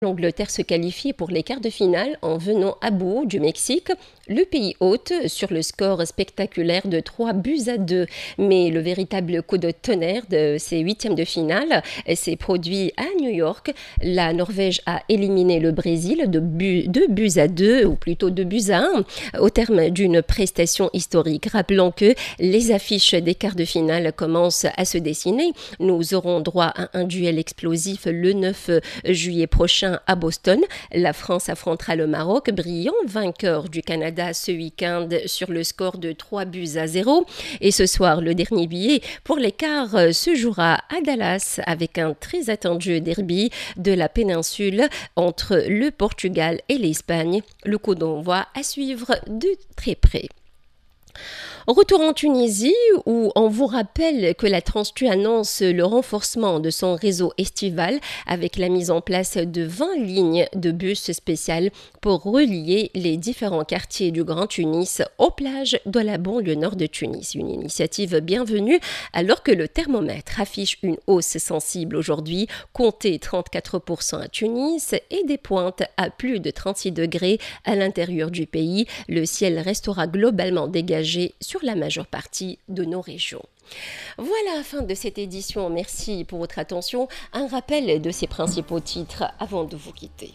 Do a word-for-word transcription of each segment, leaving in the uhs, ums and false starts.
L'Angleterre se qualifie pour les quarts de finale en venant à bout du Mexique, le pays hôte, sur le score spectaculaire de trois buts à deux. Mais le véritable coup de tonnerre de ces huitièmes de finale s'est produit à New York. La Norvège a éliminé le Brésil de but, deux buts à deux, ou plutôt deux buts à un, au terme d'une prestation historique. Rappelons que les affiches des quarts de finale commencent à se dessiner. Nous aurons droit à un duel explosif le neuf juillet prochain à Boston. La France affrontera le Maroc, brillant vainqueur du Canada ce week-end sur le score de trois buts à zéro. Et ce soir, le dernier billet pour les quarts se jouera à Dallas avec un très attendu derby de la péninsule entre le Portugal et l'Espagne. Le coup d'envoi à suivre de très près. Retour en Tunisie où on vous rappelle que la Transtu annonce le renforcement de son réseau estival avec la mise en place de vingt lignes de bus spéciales pour relier les différents quartiers du Grand Tunis aux plages de la banlieue nord de Tunis. Une initiative bienvenue alors que le thermomètre affiche une hausse sensible aujourd'hui, comptez trente-quatre pour cent à Tunis et des pointes à plus de trente-six degrés à l'intérieur du pays. Le ciel restera globalement dégagé sur la majeure partie de nos régions. Voilà la fin de cette édition. Merci pour votre attention. Un rappel de ces principaux titres avant de vous quitter.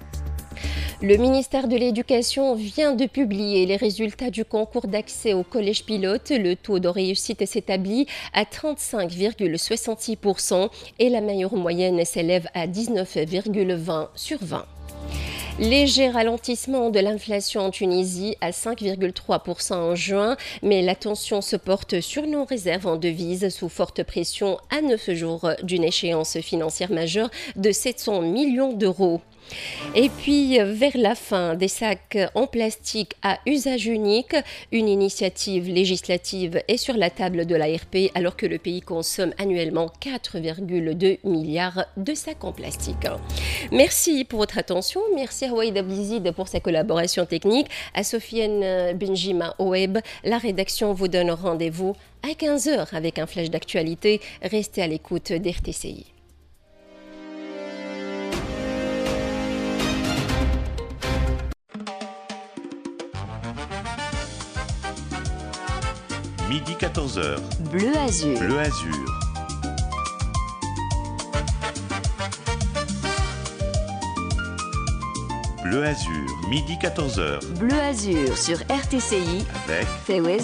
Le ministère de l'Éducation vient de publier les résultats du concours d'accès au collège pilote. Le taux de réussite s'établit à trente-cinq virgule soixante-six pour cent et la meilleure moyenne s'élève à dix-neuf virgule vingt sur vingt. Léger ralentissement de l'inflation en Tunisie à cinq virgule trois pour cent en juin, mais l'attention se porte sur nos réserves en devises sous forte pression à neuf jours d'une échéance financière majeure de sept cents millions d'euros. Et puis, vers la fin, des sacs en plastique à usage unique, une initiative législative est sur la table de l'A R P alors que le pays consomme annuellement quatre virgule deux milliards de sacs en plastique. Merci pour votre attention. Merci à Waïd Ablizid pour sa collaboration technique. À Sofiane Benjima au web, la rédaction vous donne rendez-vous à quinze heures avec un flash d'actualité. Restez à l'écoute d'R T C I. Midi quatorze heures. Bleu Azur. Bleu Azur. Bleu Azur, midi quatorze heures. Bleu Azur sur R T C I Avec Fewez